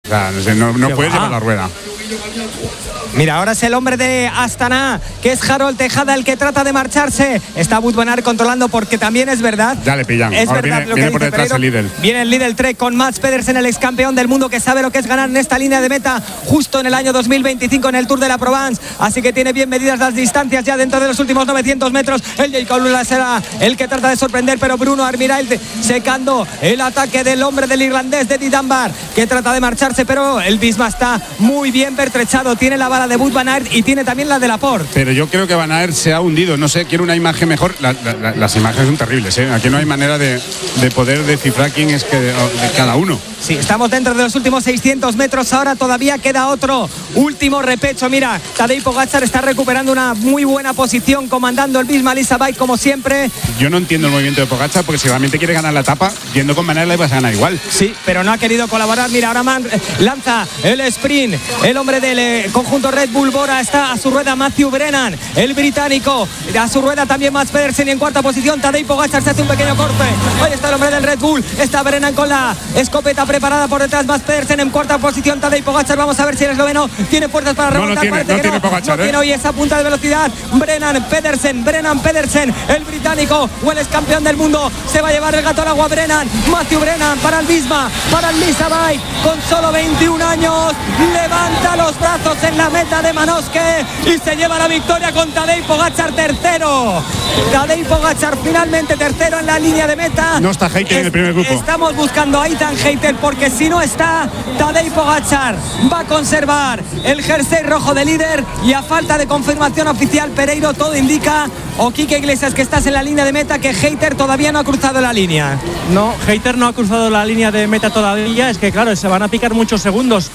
O sea, no puedes llevar la rueda. Mira, ahora es el hombre de Astana, que es Harold Tejada, el que trata de marcharse. Está Wout van Aert controlando, porque también es verdad. Ya le pillan. Es ahora verdad viene por detrás el Lidl. Viene el Lidl Trek con Mats Pedersen, el ex campeón del mundo, que sabe lo que es ganar en esta línea de meta justo en el año 2025 en el Tour de la Provence. Así que tiene bien medidas las distancias ya dentro de los últimos 900 metros. El Jacob Lula será el que trata de sorprender, pero Bruno Armirail secando el ataque del hombre del irlandés de Dunbar, que trata de marcharse, pero el Visma está muy bien pertrechado. Tiene la bala de Wout van Aert y tiene también la de Laporte. Pero yo creo que Van Aert se ha hundido. No sé, quiero una imagen mejor. Las imágenes son terribles, ¿eh? Aquí no hay manera de poder descifrar quién es de cada uno. Sí, estamos dentro de los últimos 600 metros. Ahora todavía queda otro último repecho. Mira, Tadej Pogačar está recuperando una muy buena posición, comandando el Visma Lease Bike como siempre. Yo no entiendo el movimiento de Pogačar, porque si realmente quiere ganar la etapa, yendo con Van Aert la ibas a ganar igual. Sí, pero no ha querido colaborar. Mira, ahora lanza el sprint el hombre del conjunto Red Bull. Bora está a su rueda Matthew Brennan, el británico, a su rueda también Mats Pedersen, y en cuarta posición Tadej Pogačar se hace un pequeño corte. Ahí está el hombre del Red Bull, está Brennan con la escopeta preparada por detrás. Mats Pedersen en cuarta posición. Tadej Pogačar, vamos a ver si el esloveno tiene fuerzas para remontar. No tiene Pogačar, no tiene hoy esa punta de velocidad. Brennan Pedersen, el británico o el ex campeón del mundo, se va a llevar el gato al agua. Matthew Brennan para el Visma, para el Lease Bike, con solo 21 años, levanta los brazos en la meta de Manosque y se lleva la victoria con Tadej Pogačar tercero. Tadej Pogačar finalmente tercero en la línea de meta. No está Hayter en el primer grupo. Estamos buscando a Ethan Hayter, porque si no está, Tadej Pogačar va a conservar el jersey rojo de líder, y a falta de confirmación oficial, Pereiro, todo indica, o Quique Iglesias, que estás en la línea de meta, que Hayter todavía no ha cruzado la línea. No, Hayter no ha cruzado la línea de meta todavía. Es que claro, se van a picar muchos segundos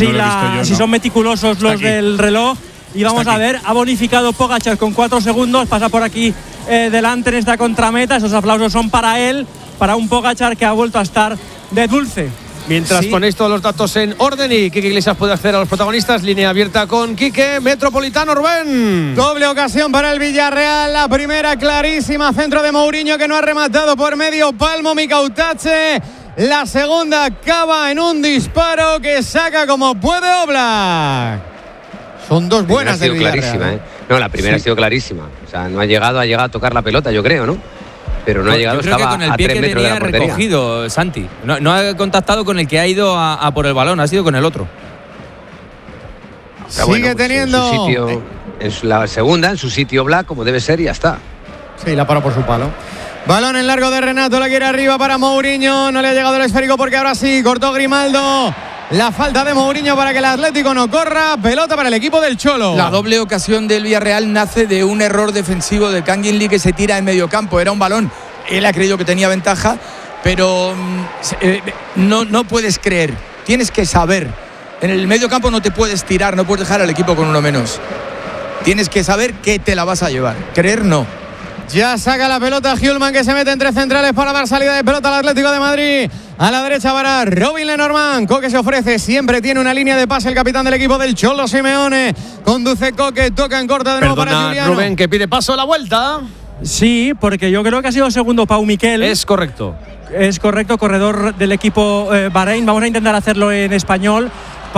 si son meticulosos los del reloj. Y vamos a ver, ha bonificado Pogačar con 4 segundos, pasa por aquí delante en esta contrameta. Esos aplausos son para él, para un Pogačar que ha vuelto a estar de dulce. Mientras ponéis todos los datos en orden y Quique Iglesias puede acceder a los protagonistas, línea abierta con Quique. Metropolitano, Rubén. Doble ocasión para el Villarreal. La primera clarísima, centro de Mourinho, que no ha rematado por medio palmo Mikautache. La segunda acaba en un disparo que saca como puede Oblak. Son dos buenas del Villarreal. Clarísima, ¿eh? No, la primera ha sido clarísima. O sea, no ha llegado a tocar la pelota, yo creo, ¿no? Pero no ha llegado, yo creo que con el pie que tenía recogido, Santi. No ha contactado con el que ha ido a por el balón, ha sido con el otro. Sigue bueno, teniendo en su sitio, en la segunda, en su sitio Black, como debe ser, y ya está. Sí, la paró por su palo. Balón en largo de Renato, la quiere arriba para Mourinho. No le ha llegado el esférico, porque ahora sí cortó Grimaldo. La falta de Mourinho para que el Atlético no corra. Pelota para el equipo del Cholo. La doble ocasión del Villarreal nace de un error defensivo de Kangin Lee, que se tira en medio campo. Era un balón, él ha creído que tenía ventaja, pero no puedes creer. Tienes que saber. En el medio campo no te puedes tirar, no puedes dejar al equipo con uno menos. Tienes que saber que te la vas a llevar. Creer no. Ya saca la pelota Hjulman, que se mete entre centrales para dar salida de pelota al Atlético de Madrid. A la derecha para Robin Lenormand. Coque se ofrece, siempre tiene una línea de pase el capitán del equipo del Cholo Simeone. Conduce Coque, toca en corta de nuevo para Juliano. Rubén, que pide paso a la vuelta. Sí, porque yo creo que ha sido segundo Pau Miquel. Es correcto. Es correcto, corredor del equipo Bahrein. Vamos a intentar hacerlo en español.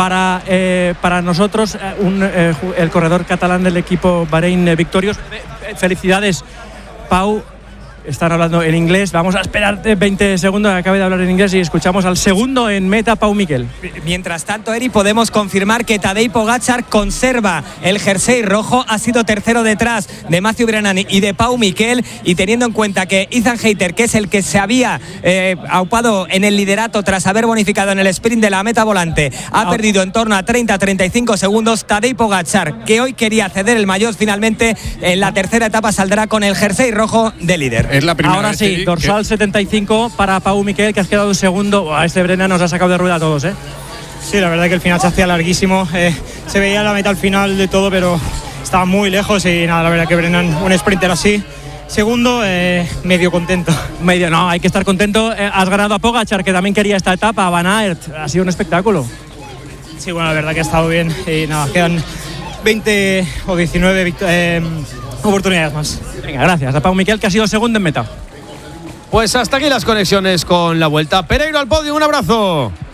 Para nosotros, el corredor catalán del equipo Bahrein Victorious. Felicidades, Pau. Están hablando en inglés. Vamos a esperar 20 segundos que acabe de hablar en inglés y escuchamos al segundo en meta, Pau Miquel. Mientras tanto, Eri, podemos confirmar que Tadej Pogačar conserva el jersey rojo. Ha sido tercero detrás de Matthew Brennan y de Pau Miquel. Y teniendo en cuenta que Ethan Hayter, que es el que se había aupado en el liderato tras haber bonificado en el sprint de la meta volante, ha perdido en torno a 30-35 segundos. Tadej Pogačar, que hoy quería ceder el maillot, finalmente en la tercera etapa saldrá con el jersey rojo de líder. Es la primera Ahora sí, dorsal 75 para Pau Miquel, que has quedado segundo. Este Brennan nos ha sacado de rueda a todos, ¿eh? Sí, la verdad que el final se hacía larguísimo. Se veía la meta al final de todo, pero estaba muy lejos y nada, la verdad que Brennan, un sprinter así. Segundo, medio contento. No, hay que estar contento. Has ganado a Pogačar, que también quería esta etapa. A Van Aert, ha sido un espectáculo. Sí, bueno, la verdad que ha estado bien. Y nada, quedan 20 o 19 oportunidades más. Venga, gracias a Pau Miquel, que ha sido segundo en meta. Pues hasta aquí las conexiones con la vuelta. Pereiro al podio, un abrazo. Chao.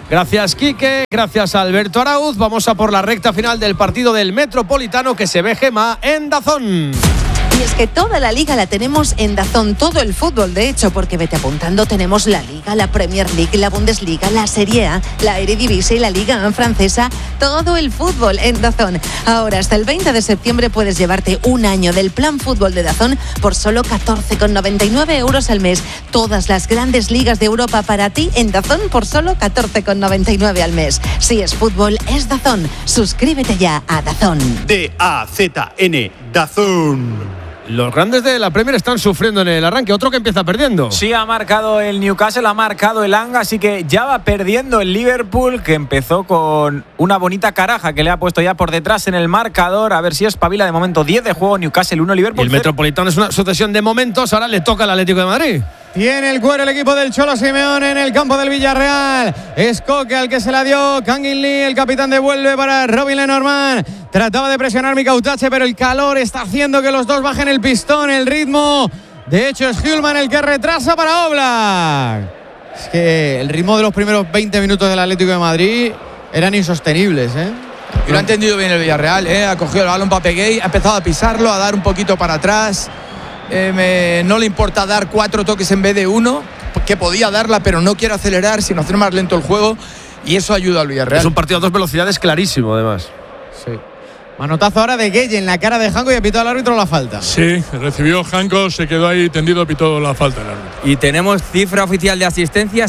Gracias, Quique. Gracias, Alberto Arauz. Vamos a por la recta final del partido del Metropolitano que se ve, Gema, en DAZN. Y es que toda la liga la tenemos en DAZN, todo el fútbol, de hecho, porque vete apuntando, tenemos la Liga, la Premier League, la Bundesliga, la Serie A, la Eredivisie y la Liga francesa, todo el fútbol en DAZN. Ahora, hasta el 20 de septiembre puedes llevarte un año del plan fútbol de DAZN por solo 14,99 euros al mes. Todas las grandes ligas de Europa para ti en DAZN por solo 14,99 al mes. Si es fútbol, es DAZN. Suscríbete ya a DAZN. DAZN, DAZN. Los grandes de la Premier están sufriendo en el arranque. Otro que empieza perdiendo. Sí, ha marcado el Newcastle, ha marcado el Anga, así que ya va perdiendo el Liverpool, que empezó con una bonita caraja que le ha puesto ya por detrás en el marcador. A ver si espabila. De momento 10 de juego, Newcastle 1, Liverpool 0. El Metropolitano es una sucesión de momentos. Ahora le toca al Atlético de Madrid. Tiene el cuero el equipo del Cholo Simeone en el campo del Villarreal. Es Coque al que se la dio Kangin Lee. El capitán devuelve para Robin Lenormand. Trataba de presionar Mika Utache, pero el calor está haciendo que los dos bajen el pistón, el ritmo. De hecho, es Hjulman el que retrasa para Oblak. Es que el ritmo de los primeros 20 minutos del Atlético de Madrid eran insostenibles, ¿eh? Y lo ha entendido bien el Villarreal, ha cogido el balón Pape Gueye, ha empezado a pisarlo, a dar un poquito para atrás. No le importa dar 4 toques en vez de 1, que podía darla, pero no quiere acelerar, sino hacer más lento el juego, y eso ayuda al Villarreal. Es un partido a 2 velocidades clarísimo, además. Sí. Manotazo ahora de Gueye en la cara de Janko y ha pitado al árbitro la falta. Sí, recibió Janko, se quedó ahí tendido, pitó la falta el árbitro. Y tenemos cifra oficial de asistencia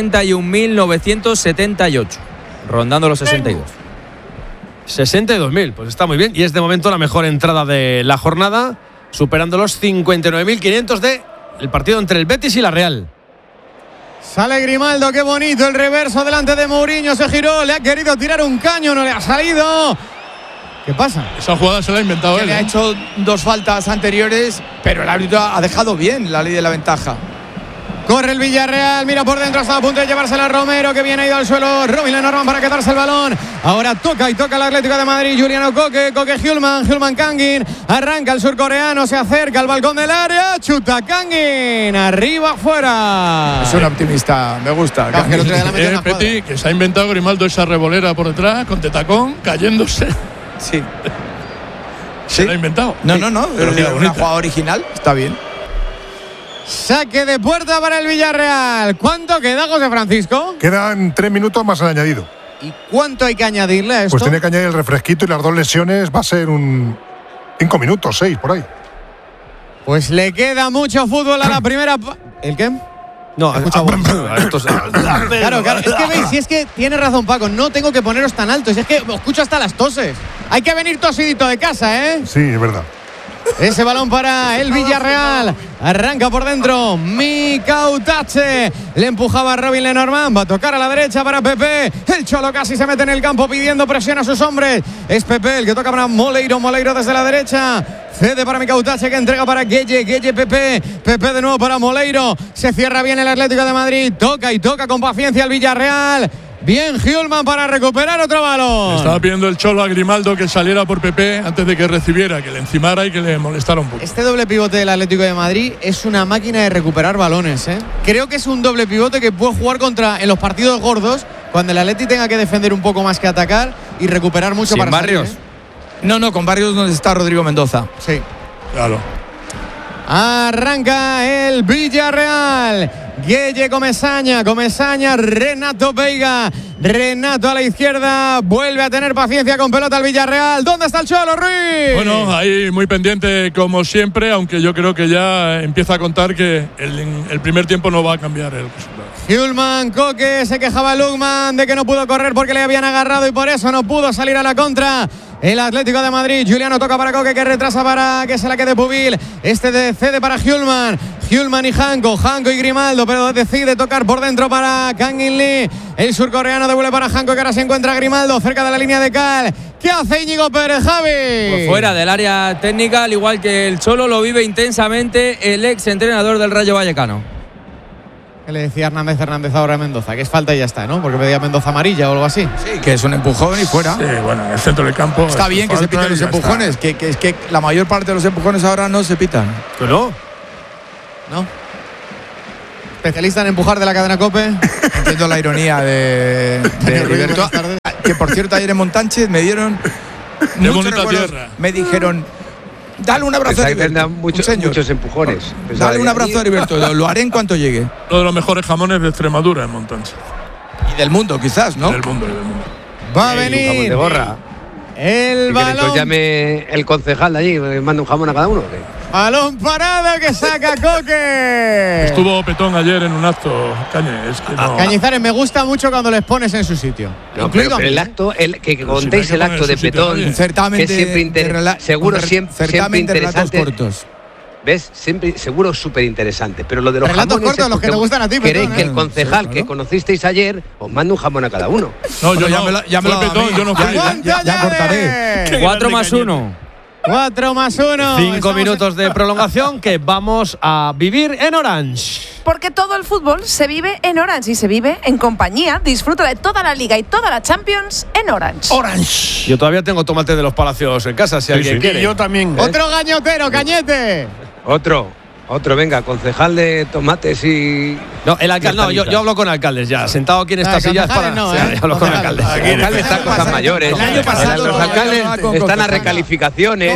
61.978, rondando los 62. 62.000, pues está muy bien, y es de momento la mejor entrada de la jornada, superando los 59.500 del partido entre el Betis y la Real. Sale Grimaldo, qué bonito el reverso delante de Mourinho, se giró, le ha querido tirar un caño, no le ha salido. ¿Qué pasa? Esa jugada se la ha inventado él. Le ha hecho 2 faltas anteriores, pero el árbitro ha dejado bien la ley de la ventaja. Corre el Villarreal, mira por dentro, está a punto de llevársela a Romero, que viene ido al suelo. Robin Lenormand para quedarse el balón. Ahora toca el Atlético de Madrid. Juliano Coque Hjulman Kangin. Arranca el surcoreano, se acerca al balcón del área. Chuta Kangin, arriba, afuera. Es un optimista, me gusta. Petit, que se ha inventado Grimaldo esa revolera por detrás, con tetacón, cayéndose. Sí. Se la ha inventado. No. Pero una jugada original, está bien. Saque de puerta para el Villarreal. ¿Cuánto queda, José Francisco? Quedan 3 minutos más el añadido. ¿Y cuánto hay que añadirle a esto? Pues tiene que añadir el refresquito y las 2 lesiones. Va a ser un 5 minutos, 6 por ahí. Pues le queda mucho fútbol a la primera. ¿El qué? No, claro, es que veis, si es que tiene razón Paco, no tengo que poneros tan altos, es que os escucho hasta las toses. Hay que venir tosidito de casa, ¿eh? Sí, es verdad. Ese balón para el Villarreal. Arranca por dentro Mika Utache. Le empujaba a Robin Lenormand. Va a tocar a la derecha para Pepe. El Cholo casi se mete en el campo pidiendo presión a sus hombres. Es Pepe el que toca para Moleiro desde la derecha. Cede para Mika Utache, que entrega para Gueye. Pepe de nuevo para Moleiro. Se cierra bien el Atlético de Madrid. Toca y toca con paciencia el Villarreal. Bien Hjulman para recuperar otro balón. Estaba pidiendo el Cholo a Grimaldo que saliera por Pepe antes de que recibiera, que le encimara y que le molestara un poco. Este doble pivote del Atlético de Madrid es una máquina de recuperar balones, ¿eh? Creo que es un doble pivote que puede jugar en los partidos gordos, cuando el Atleti tenga que defender un poco más que atacar y recuperar mucho. Sin para Barrios. salir, ¿eh? No, con Barrios donde está Rodrigo Mendoza. Sí. Claro. Arranca el Villarreal. Gueye Comesaña, Renato Veiga. Renato a la izquierda, vuelve a tener paciencia con pelota al Villarreal. ¿Dónde está el Cholo, Ruiz? Bueno, ahí muy pendiente como siempre, aunque yo creo que ya empieza a contar que el primer tiempo no va a cambiar el resultado. Hjulman, Coque, se quejaba Lugman de que no pudo correr porque le habían agarrado y por eso no pudo salir a la contra. El Atlético de Madrid, Juliano toca para Coque, que retrasa para que se la quede Pubil. Cede para Hjulman y Janko y Grimaldo, pero decide tocar por dentro para Kangin Lee. El surcoreano devuelve para Janko, que ahora se encuentra Grimaldo cerca de la línea de cal. ¿Qué hace Íñigo Pérez, Javi? Pues fuera del área técnica, al igual que el Cholo, lo vive intensamente el ex entrenador del Rayo Vallecano. ¿Qué le decía Hernández ahora a Mendoza? Que es falta y ya está, ¿no? Porque pedía Mendoza amarilla o algo así. Sí, que es un empujón y fuera. Sí, bueno, en el centro del campo. Está bien que se piten los empujones, que es que la mayor parte de los empujones ahora no se pitan. ¿Que no? ¿No? especialista en empujar de la cadena COPE. Entiendo la ironía de Heriberto. Que por cierto, ayer en Montánchez me dieron muchos recuerdos. Me dijeron, dale un abrazo a Heriberto. Muchos empujones. Dale un abrazo a Heriberto. Lo haré en cuanto llegue. Uno de los mejores jamones de Extremadura en Montánchez. Y del mundo, quizás, ¿no? Del mundo. Va a venir. Jamón de Gorra. El balón. Entonces llame el concejal de allí, que manda un jamón a cada uno. Balón parado que saca Coque. Estuvo Petón ayer en un acto, Cañe. Es que no. Cañizares, me gusta mucho cuando les pones en su sitio. No, pero el acto, que contéis el acto de Petón, certamen que siempre seguro siempre interesante. Cortos. ¿Ves? Siempre, seguro súper interesante. Pero lo de los relatos jamones cortos, los que te gustan a ti, queréis Petón, que el concejal que conocisteis ayer os mande un jamón a cada uno. No, yo ya me lo Petón, yo no fui. Ya cortaré. 4 más 1. 4 más 1. 5 minutos de prolongación que vamos a vivir en Orange. Porque todo el fútbol se vive en Orange y se vive en compañía. Disfruta de toda la Liga y toda la Champions en Orange. Orange. Yo todavía tengo tomate de los Palacios en casa, si alguien quiere. Y yo también. Otro gañotero, Cañete. Otro, venga, concejal de tomates y. No, el alcalde, no, yo hablo con alcaldes ya. Sentado aquí en esta silla es para. No, yo hablo con alcaldes. Los alcaldes están cosas mayores. Los alcaldes están a recalificaciones.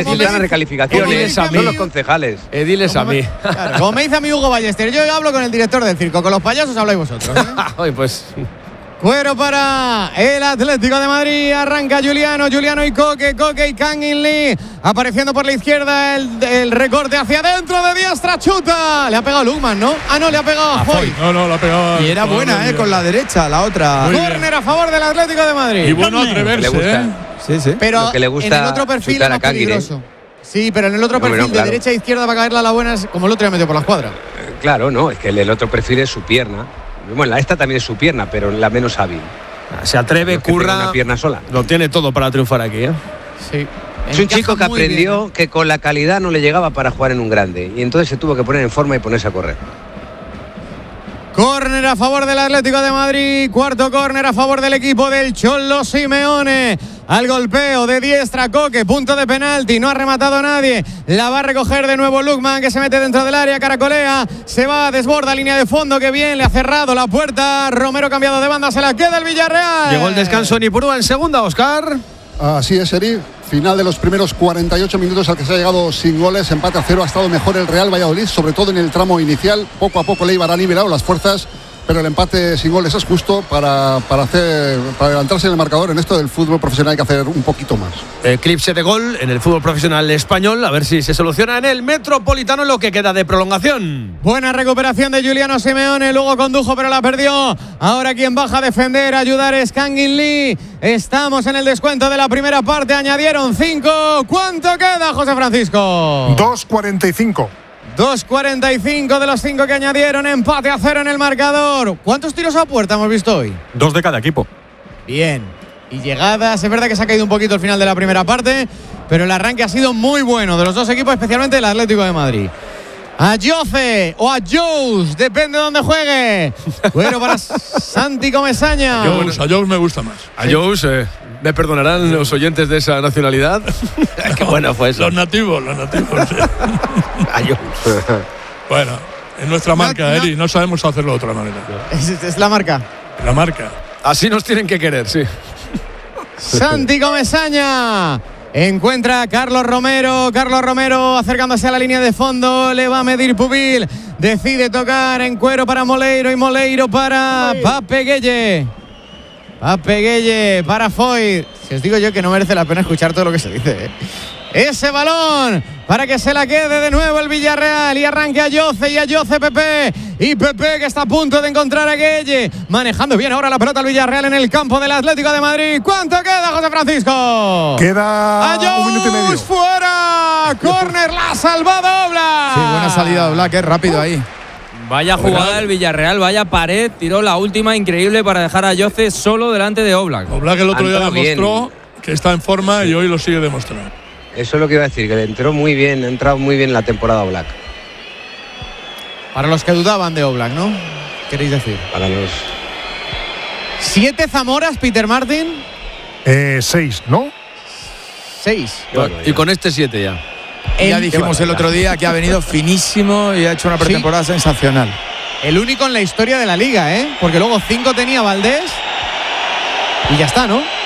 Son los concejales. Diles a mí. Claro, como me dice a mí Hugo Ballester, yo hablo con el director del circo. Con los payasos habláis vosotros. Oye, pues. Cuero para el Atlético de Madrid. Arranca Juliano y Coque y Kangin Lee. Apareciendo por la izquierda el recorte hacia adentro de diestra. Chuta. Le ha pegado Lukman, ¿no? No, le ha pegado a Foy. No, le ha pegado. Y era buena, con la derecha, la otra. Córner a favor del Atlético de Madrid. Y bueno atreverse, Sí. Pero que le gusta en el otro perfil es más peligroso. Sí, pero en el otro perfil de derecha a izquierda va a caerla a la buena, es como el otro ya metió por la escuadra. Claro, no, es que el otro perfil es su pierna. Bueno, esta también es su pierna, pero la menos hábil. Se atreve, curra. Una pierna sola. Lo tiene todo para triunfar aquí, ¿eh? Sí. Es un chico que aprendió que con la calidad no le llegaba para jugar en un grande. Y entonces se tuvo que poner en forma y ponerse a correr. Córner a favor del Atlético de Madrid. Cuarto córner a favor del equipo del Cholo Simeone. Al golpeo de diestra Coque, punto de penalti, no ha rematado nadie. La va a recoger de nuevo Lukman, que se mete dentro del área, caracolea, se va, desborda línea de fondo, que bien, le ha cerrado la puerta. Romero cambiado de banda, se la queda el Villarreal. Llegó el descanso en Ipurúa en segunda, Óscar. Así es, Eri. Final de los primeros 48 minutos al que se ha llegado sin goles, empate a 0. Ha estado mejor el Real Valladolid, sobre todo en el tramo inicial. Poco a poco el Eibar ha nivelado las fuerzas, pero el empate sin goles es justo para adelantarse en el marcador. En esto del fútbol profesional hay que hacer un poquito más. Eclipse de gol en el fútbol profesional español, a ver si se soluciona en el Metropolitano en lo que queda de prolongación. Buena recuperación de Juliano Simeone, luego condujo pero la perdió. Ahora quien baja a defender, a ayudar es Kangin Lee. Estamos en el descuento de la primera parte, añadieron 5. ¿Cuánto queda, José Francisco? 2:45. 2:45 de los 5 que añadieron, empate a 0 en el marcador. ¿Cuántos tiros a puerta hemos visto hoy? 2 de cada equipo. Bien. Y llegadas, es verdad que se ha caído un poquito el final de la primera parte, pero el arranque ha sido muy bueno de los dos equipos, especialmente el Atlético de Madrid. A Jose o a Jous, depende de dónde juegue. Bueno, para Santi Comesaña. A Jous me gusta más. A Jous, me perdonarán los oyentes de esa nacionalidad. Qué bueno fue eso. Los nativos. Sí. A Jous. Bueno, es nuestra marca, Eri, no sabemos hacerlo de otra manera. Es la marca. La marca. Así nos tienen que querer, sí. Santi Comesaña. Encuentra a Carlos Romero acercándose a la línea de fondo, le va a medir Pubil, decide tocar en cuero para Moleiro y Moleiro para Pape Gueye para Foy. Si os digo yo que no merece la pena escuchar todo lo que se dice, Ese balón para que se la quede de nuevo el Villarreal y arranque a Jose Pepe. Y Pepe que está a punto de encontrar a Gueye. Manejando bien ahora la pelota el Villarreal en el campo del Atlético de Madrid. ¿Cuánto queda, José Francisco? Queda 1 minuto y medio. ¡Fuera! ¡Córner! ¡La ha salvado Oblak! Sí, buena salida de Oblak, rápido ahí. Vaya jugada del Villarreal, vaya pared. Tiró la última increíble para dejar a Jose solo delante de Oblak. Oblak el otro día demostró que está en forma y hoy lo sigue demostrando. Eso es lo que iba a decir, que le entró muy bien, ha entrado muy bien en la temporada Oblak. Para los que dudaban de Oblak, ¿no? ¿Queréis decir? Para los... 7 Zamoras, Peter Martin. 6, ¿no? 6. Bueno, y con este 7 ya. Ya dijimos el otro día que ha venido finísimo y ha hecho una pretemporada sensacional. El único en la historia de la liga, ¿eh? Porque luego 5 tenía Valdés y ya está, ¿no?